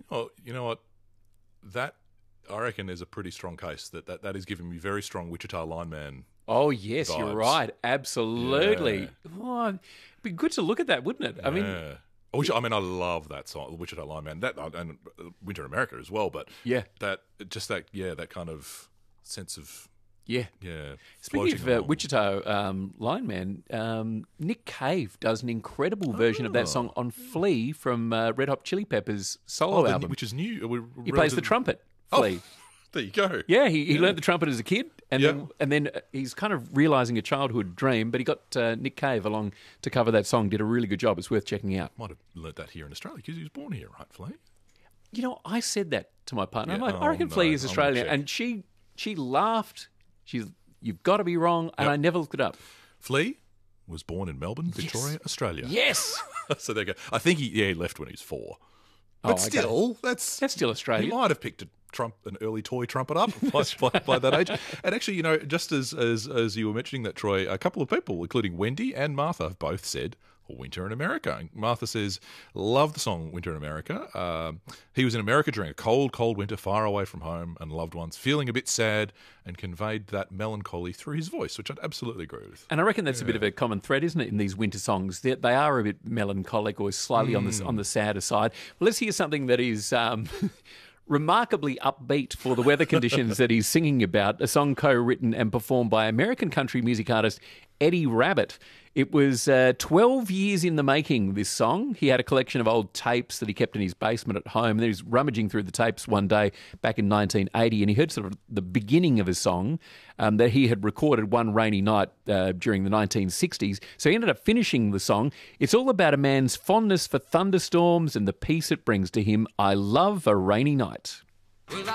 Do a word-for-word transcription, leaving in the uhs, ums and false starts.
Oh, you know what? That, I reckon, is a pretty strong case. That that, that is giving me very strong Wichita Lineman. Oh, yes, vibes. You're right. Absolutely. Yeah. Oh, it'd be good to look at that, wouldn't it? I mean, Yeah. Which, I mean, I love that song, Wichita Lineman, that and Winter in America as well. But yeah, that just that yeah, that kind of sense of yeah. yeah. Speaking of uh, along. Wichita um, Lineman, um, Nick Cave does an incredible version of that Oh. song on Flea from uh, Red Hot Chili Peppers' solo oh, the- album. which is new. We He plays the trumpet, Flea. Oh, there you go. Yeah, he, he learned the trumpet as a kid, and Yeah. then and then uh, he's kind of realising a childhood dream. But he got uh, Nick Cave along to cover that song. Did a really good job. It's worth checking out. Might have learnt that here in Australia because he was born here, right, Flea? You know, I said that to my partner. I'm Yeah, like, I oh, reckon no, Flea is I'm gonna Australian, check. and she she laughed. She's, you've got to be wrong, and Yep. I never looked it up. Flea was born in Melbourne, Victoria, Australia. Yes, So there you go. I think he yeah he left when he was four. Oh, But okay. still, that's that's still he Australian. might have picked a trump, an early toy trumpet up by, by, by that age. And actually, you know, just as, as as you were mentioning that, Troy, a couple of people, including Wendy and Martha, have both said Winter in America. And Martha says, love the song Winter in America. Um, he was in America during a cold, cold winter, far away from home and loved ones, feeling a bit sad, and conveyed that melancholy through his voice, which I'd absolutely agree with. And I reckon that's a bit of a common thread, isn't it, in these winter songs? They, they are a bit melancholic or slightly on the on the sadder side. Well, let's hear something that is um, remarkably upbeat for the weather conditions that he's singing about, a song co-written and performed by American country music artist Eddie Rabbitt. It was uh, twelve years in the making, this song. He had a collection of old tapes that he kept in his basement at home. And he was rummaging through the tapes one day back in nineteen eighty, and he heard sort of the beginning of a song um, that he had recorded one rainy night uh, during the nineteen sixties. So he ended up finishing the song. It's all about a man's fondness for thunderstorms and the peace it brings to him. I love a rainy night.